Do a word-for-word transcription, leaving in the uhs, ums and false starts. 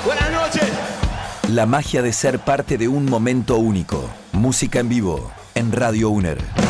Buenas noches. La magia de ser parte de un momento único. Música en vivo en Radio UNER.